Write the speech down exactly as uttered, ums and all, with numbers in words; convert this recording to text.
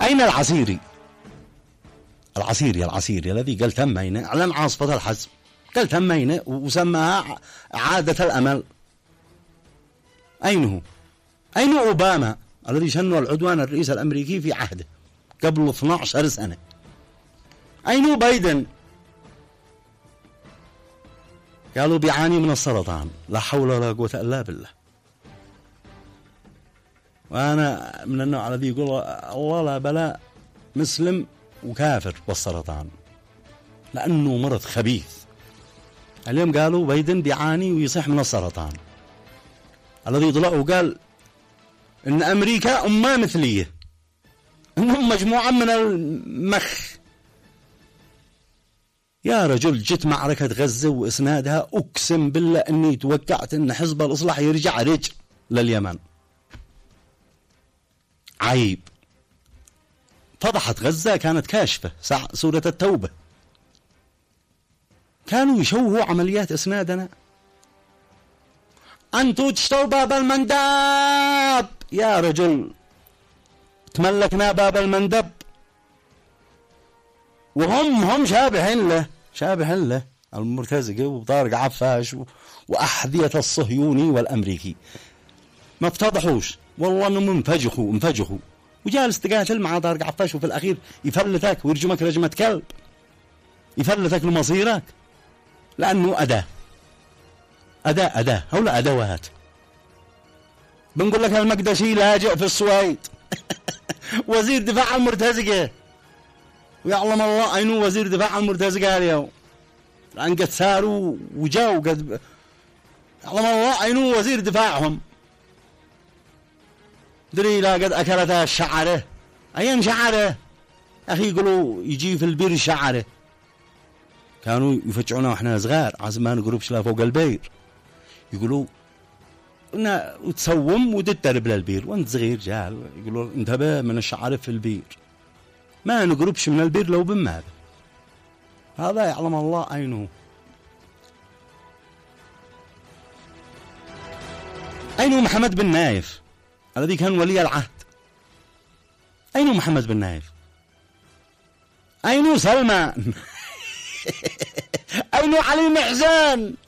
أين العسيري؟ العسيري العسيري الذي قال تمينا أعلن عاصفة الحزم، قال تمينا وسماها عادة الأمل. أين هو؟ أين أوباما الذي شن العدوان الرئيس الأمريكي في عهده قبل اثنتي عشرة سنة؟ أين بايدن؟ قالوا بيعاني من السرطان، لا حول ولا قوة إلا بالله. وأنا من النوع الذي يقول الله لا بلاء مسلم وكافر والسرطان، لأنه مرض خبيث. اليوم قالوا بايدن بيعاني ويصح من السرطان، الذي طلع وقال إن أمريكا أمة مثلية، إنهم مجموعة من المخ. يا رجل جت معركة غزة وإسنادها، أقسم بالله أني توقعت أن حزب الإصلاح يرجع رجع لليمن. عيب. فضحت غزة كانت كاشفة سورة التوبة، كانوا يشوهوا عمليات إسنادنا. أنتوا تشتوا باب المندب يا رجل، تملكنا باب المندب وهم هم شابهين له شابهين له المرتزقة وطارق عفاش وأحذية الصهيوني والأمريكي. ما افتضحوش والله انهم انفجخوا انفجخوا وجالس تقاتل مع طارق عفاش، وفي الأخير يفلتك ويرجمك رجمة كلب، يفلتك لمصيرك، لأنه أداة أداة أداة هؤلاء أدوات. بنقول لك المقدشي لاجئ في السويد وزير دفاع المرتزقة، ويعلم الله أين وزير دفاع المرتزقة اليوم، لأن قد ساروا وجاوا قد يعلم الله أين وزير دفاعهم. دري لا قد أكلتها الشعرة، أين شعرة أخي؟ يقولوا يجي في البير شعرة، كانوا يفتشونا وإحنا صغار عزم ما نقربش لا فوق البير، يقولوا إنه وتسوم وتترب للبير وانت صغير جال، يقولوا انتبه من الشعرة في البير، ما نقربش من البير لو بماذا. هذا يعلم الله أينه. أين محمد بن نايف الذي كان ولي العهد؟ أين محمد بن نايف؟ أين سلمان؟ أين علي محزان؟